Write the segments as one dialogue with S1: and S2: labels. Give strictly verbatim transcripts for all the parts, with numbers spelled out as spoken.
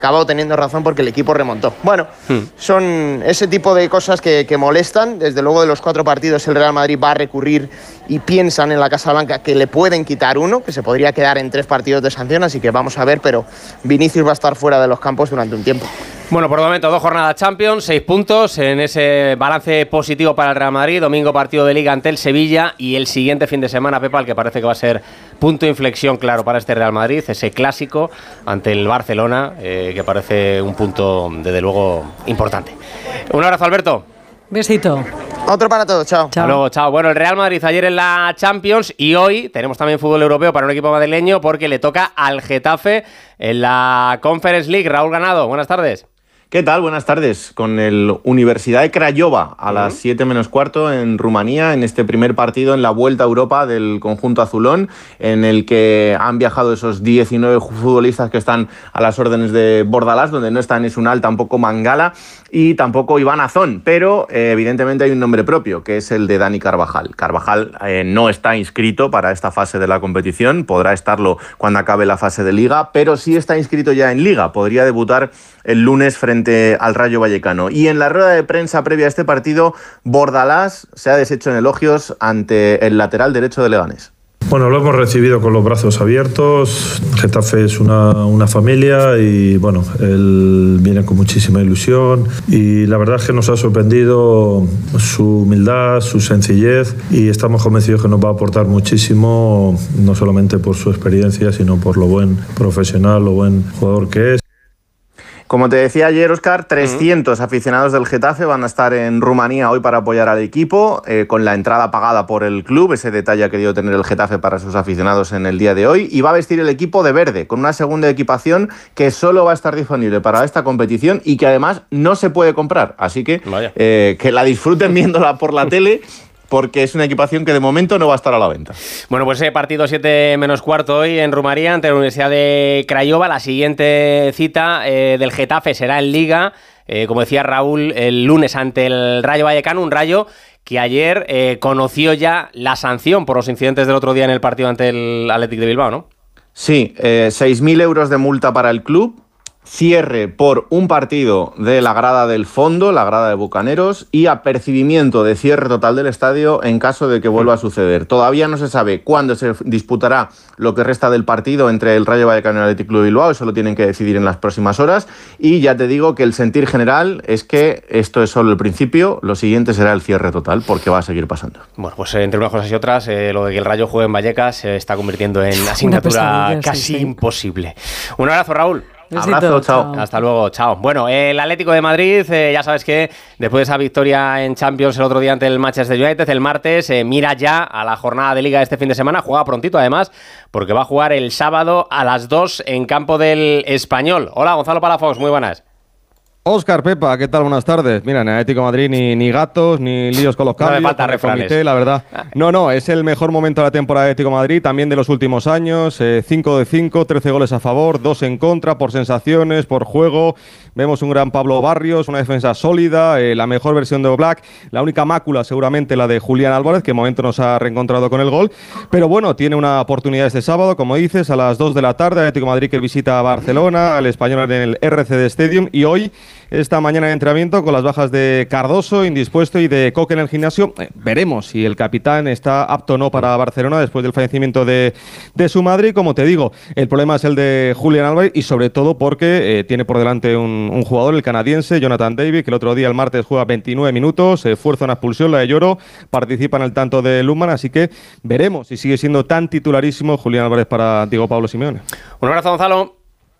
S1: acabado teniendo razón porque el equipo remontó. Bueno, hmm. son ese tipo de cosas que, que molestan. Desde luego, de los cuatro partidos el Real Madrid va a recurrir y piensan en la Casa Blanca que le pueden quitar uno, que se podría quedar en tres partidos de sanción, así que vamos a ver, pero Vinicius va a estar fuera de los campos durante un tiempo.
S2: Bueno, por el momento dos jornadas Champions, seis puntos en ese balance positivo para el Real Madrid. Domingo partido de Liga ante el Sevilla y el siguiente fin de semana, Pepa, el que parece que va a ser punto de inflexión claro para este Real Madrid, ese clásico ante el Barcelona, eh, que parece un punto desde luego importante. Un abrazo, Alberto.
S3: Besito.
S1: Otro para todos, chao.
S2: Hasta luego, chao. Bueno, el Real Madrid ayer en la Champions y hoy tenemos también fútbol europeo para un equipo madrileño porque le toca al Getafe en la Conference League. Raúl Ganado, buenas tardes.
S4: ¿Qué tal? Buenas tardes. Con el Universidad de Craiova a las siete menos cuarto en Rumanía, en este primer partido en la Vuelta a Europa del conjunto azulón, en el que han viajado esos diecinueve futbolistas que están a las órdenes de Bordalás, donde no están Esunal, tampoco Mangala y tampoco Iván Azón, pero eh, evidentemente hay un nombre propio, que es el de Dani Carvajal. Carvajal eh, no está inscrito para esta fase de la competición, podrá estarlo cuando acabe la fase de Liga, pero sí está inscrito ya en Liga, podría debutar el lunes frente al Rayo Vallecano. Y en la rueda de prensa previa a este partido, Bordalás se ha deshecho en elogios ante el lateral derecho de Leganés.
S5: Bueno, lo hemos recibido con los brazos abiertos. Getafe es una, una familia y bueno, él viene con muchísima ilusión y la verdad es que nos ha sorprendido su humildad, su sencillez y estamos convencidos que nos va a aportar muchísimo, no solamente por su experiencia, sino por lo buen profesional, lo buen jugador que es.
S4: Como te decía ayer, Óscar, trescientos uh-huh. aficionados del Getafe van a estar en Rumanía hoy para apoyar al equipo, eh, con la entrada pagada por el club. Ese detalle ha querido tener el Getafe para sus aficionados en el día de hoy. Y va a vestir el equipo de verde, con una segunda equipación que solo va a estar disponible para esta competición y que además no se puede comprar. Así que eh, que la disfruten viéndola por la tele, porque es una equipación que de momento no va a estar a la venta.
S2: Bueno, pues ese partido siete menos cuarto hoy en Rumanía ante la Universidad de Craiova. La siguiente cita eh, del Getafe será en Liga, eh, como decía Raúl, el lunes ante el Rayo Vallecano, un Rayo que ayer eh, conoció ya la sanción por los incidentes del otro día en el partido ante el Athletic de Bilbao, ¿no?
S4: Sí, eh, seis mil euros de multa para el club. Cierre por un partido de la grada del fondo, la grada de Bucaneros, y apercibimiento de cierre total del estadio en caso de que vuelva a suceder. Todavía no se sabe cuándo se disputará lo que resta del partido entre el Rayo Vallecano y el Athletic Club de Bilbao, eso lo tienen que decidir en las próximas horas, y ya te digo que el sentir general es que esto es solo el principio, lo siguiente será el cierre total, porque va a seguir pasando.
S2: Bueno, pues entre unas cosas y otras, eh, lo de que el Rayo juegue en Vallecas se está convirtiendo en asignatura casi sí, sí. imposible. Un abrazo, Raúl.
S4: Abrazo, chao.
S2: Hasta luego, chao. Bueno, el Atlético de Madrid, eh, ya sabes que después de esa victoria en Champions el otro día ante el Manchester United, el martes, eh, mira ya a la jornada de Liga de este fin de semana, juega prontito además, porque va a jugar el sábado a las dos en campo del Español. Hola, Gonzalo Palafox, muy buenas.
S6: Óscar, Pepa, ¿qué tal? Buenas tardes. Mira, en Atlético de Madrid ni, ni gatos, ni líos con los cambios.
S2: No me falta refranes.
S6: Comité, la verdad. No, no, es el mejor momento de la temporada de Atlético de Madrid, también de los últimos años. cinco de cinco, trece goles a favor, dos en contra, por sensaciones, por juego. Vemos un gran Pablo Barrios, una defensa sólida, eh, la mejor versión de Oblak. La única mácula seguramente la de Julián Álvarez, que de momento nos ha reencontrado con el gol. Pero bueno, tiene una oportunidad este sábado, como dices, a las dos de la tarde. Atlético de Madrid que visita a Barcelona, al Español en el R C D Stadium. Y hoy, esta mañana de entrenamiento, con las bajas de Cardoso, indispuesto, y de Coque en el gimnasio. Eh, veremos si el capitán está apto o no para Barcelona después del fallecimiento de, de su madre. Y como te digo, el problema es el de Julián Álvarez, y sobre todo porque eh, tiene por delante un, un jugador, el canadiense, Jonathan David, que el otro día, el martes, juega veintinueve minutos, eh, fuerza una expulsión, la de Lloro, participa en el tanto de Lundman, así que veremos si sigue siendo tan titularísimo Julián Álvarez para Diego Pablo Simeone.
S2: Un abrazo, Gonzalo.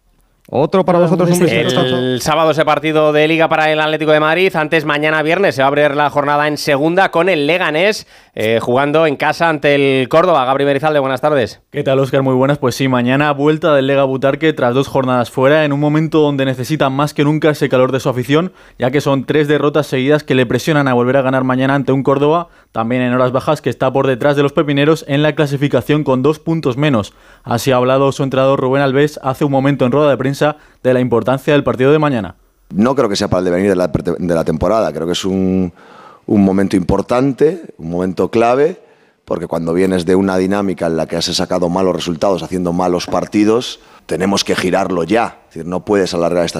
S6: Otro para vosotros, un besito.
S2: El sábado ese partido de Liga para el Atlético de Madrid. Antes, mañana viernes, se va a abrir la jornada en segunda con el Leganés eh, jugando en casa ante el Córdoba. Gabri Berizalde, buenas tardes.
S7: ¿Qué tal, Óscar? Muy buenas. Pues sí, mañana vuelta del Lega Butarque tras dos jornadas fuera, en un momento donde necesitan más que nunca ese calor de su afición, ya que son tres derrotas seguidas que le presionan a volver a ganar mañana ante un Córdoba, también en horas bajas, que está por detrás de los pepineros en la clasificación con dos puntos menos. Así ha hablado su entrenador Rubén Alves hace un momento en rueda de prensa de la importancia del partido de mañana.
S8: No creo que sea para el devenir de la, de la temporada, creo que es un, un momento importante, un momento clave porque cuando vienes de una dinámica en la que has sacado malos resultados haciendo malos partidos, tenemos que girarlo ya. Es decir, no puedes alargar esta